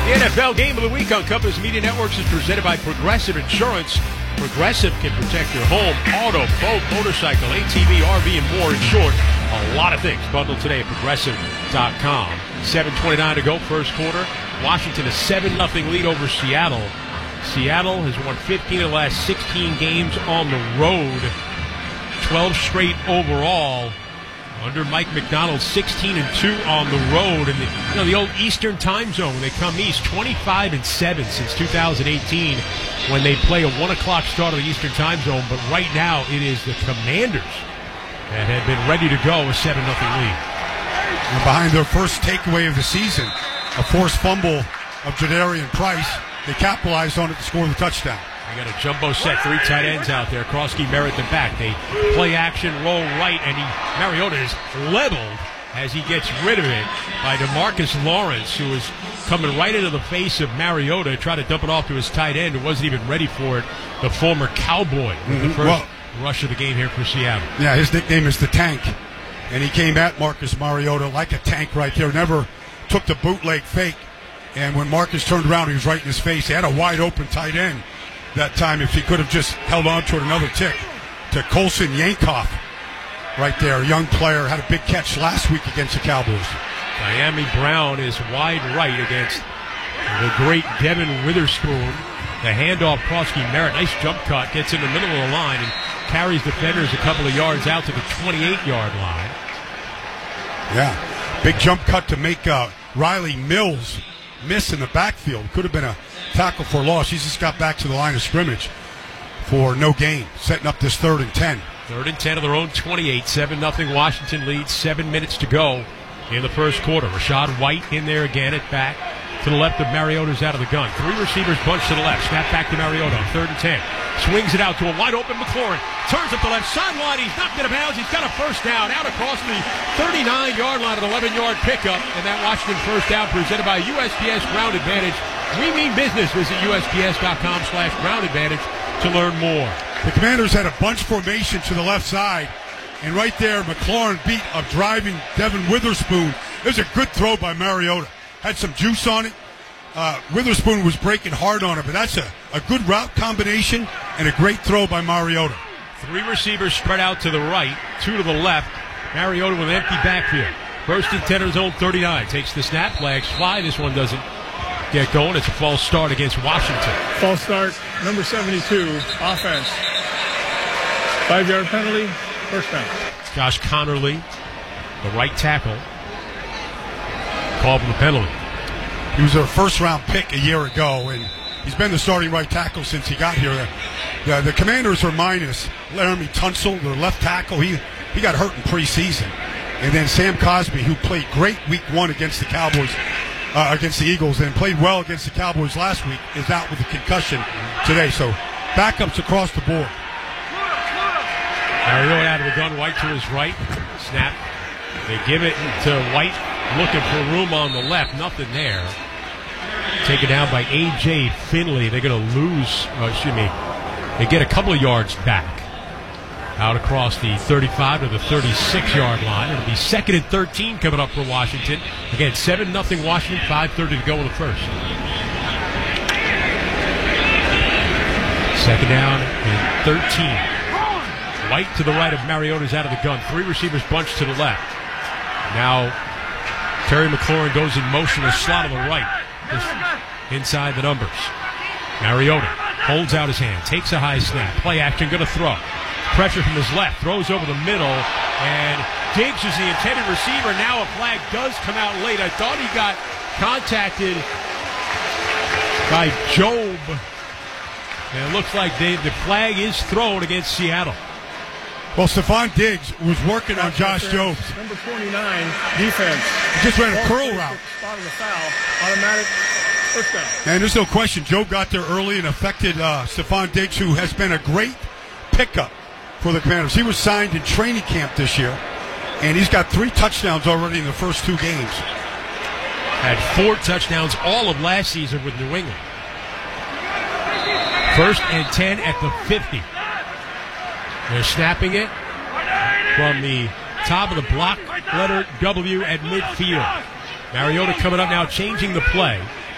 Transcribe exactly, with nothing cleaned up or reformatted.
The N F L Game of the Week on Compass Media Networks is presented by Progressive Insurance. Progressive can protect your home, auto, boat, motorcycle, A T V, R V, and more. In short, a lot of things. Bundled today at Progressive dot com. seven twenty-nine to go, first quarter. Washington a seven nothing lead over Seattle. Seattle has won fifteen of the last sixteen games on the road. twelve straight overall. Under Mike Macdonald, sixteen and two on the road. And the, you know, the old Eastern time zone, when they come east, twenty-five and seven since two thousand eighteen when they play a one o'clock start of the Eastern time zone. But right now, it is the Commanders that have been ready to go, a seven nothing lead. And behind their first takeaway of the season, a forced fumble of Jadarian Price, they capitalized on it to score the touchdown. They got a jumbo set, three tight ends out there. Krosky, Merritt, the back. They play action, roll right, and he, Mariota is leveled as he gets rid of it by DeMarcus Lawrence, who is coming right into the face of Mariota, tried to dump it off to his tight end, who wasn't even ready for it, the former Cowboy, mm-hmm. the first well, rush of the game here for Seattle. Yeah, his nickname is the Tank, and he came at Marcus Mariota like a tank right there, never took the bootleg fake, and when Marcus turned around, he was right in his face. He had a wide-open tight end that time. If he could have just held on to it another tick, to Colson Yankoff right there, a young player, had a big catch last week against the Cowboys. Miami Brown is wide right against the great Devin Witherspoon. The handoff, Krosky Merritt, nice jump cut, gets in the middle of the line and carries defenders a couple of yards out to the twenty-eight yard line. Yeah, big jump cut to make uh, Riley Mills miss in the backfield. Could have been a tackle for loss. He's just got back to the line of scrimmage for no gain, setting up this third and ten. Third and ten of their own twenty-eight, seven nothing Washington leads, seven minutes to go in the first quarter. Rashad White in there again at back. To the left of Mariota's out of the gun. Three receivers bunched to the left. Snap back to Mariota on third and ten. Swings it out to a wide open McLaurin. Turns up the left sideline. He's knocked out of bounds. He's got a first down out across the thirty-nine yard line, an eleven yard pickup. And that Washington first down presented by U S P S Ground Advantage. We mean business. Visit U S P S dot com slash ground advantage to learn more. The Commanders had a bunch formation to the left side. And right there, McLaurin beat a driving Devin Witherspoon. It was a good throw by Mariota. Had some juice on it. Uh, Witherspoon was breaking hard on it, but that's a, a good route combination and a great throw by Mariota. Three receivers spread out to the right, two to the left. Mariota with an empty backfield. First and ten of his own thirty-nine. Takes the snap, flags fly. This one doesn't get going. It's a false start against Washington. False start, number seventy-two, offense. Five yard penalty, first down. Josh Connerly, the right tackle, called for the penalty. He was a first-round pick a year ago, and he's been the starting right tackle since he got here. The, the, the Commanders are minus Laramie Tunsil, their left tackle. He he got hurt in preseason. And then Sam Cosby, who played great week one against the Cowboys, uh, against the Eagles, and played well against the Cowboys last week, is out with a concussion today. So backups across the board. Mariota out of the gun, White to his right. Snap. They give it to White, looking for room on the left. Nothing there. Taken down by A J Finley. They're going to lose, uh, excuse me, they get a couple of yards back. Out across the thirty-five to the thirty-six yard line. It'll be second and thirteen coming up for Washington. Again, seven nothing Washington, five thirty to go in the first. Second down and thirteen. White to the right of Mariota's out of the gun. Three receivers bunched to the left. Now, Terry McLaurin goes in motion, a slot on the right. Just inside the numbers. Mariota holds out his hand, takes a high snap. Play action, going to throw. Pressure from his left, throws over the middle, and Diggs is the intended receiver. Now a flag does come out late. I thought he got contacted by Job. And it looks like they, the flag is thrown against Seattle. Well, Stephon Diggs was working on Josh Jobs. Number twenty-nine, defense. He just ran a curl route. Spot of the foul, automatic first down. And there's no question, Joe got there early and affected uh, Stephon Diggs, who has been a great pickup for the Commanders. He was signed in training camp this year, and he's got three touchdowns already in the first two games. Had four touchdowns all of last season with New England. First and ten at the fifty. They're snapping it from the top of the block, letter W at midfield. Mariota coming up now, changing the play.